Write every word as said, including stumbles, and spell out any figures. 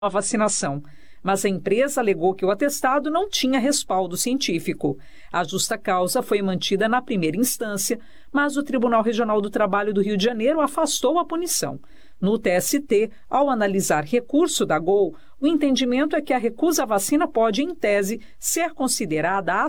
a vacinação, mas a empresa alegou que o atestado não tinha respaldo científico. A justa causa foi mantida na primeira instância, mas o Tribunal Regional do Trabalho do Rio de Janeiro afastou a punição. No T S T, ao analisar recurso da Gol, o entendimento é que a recusa à vacina pode, em tese, ser considerada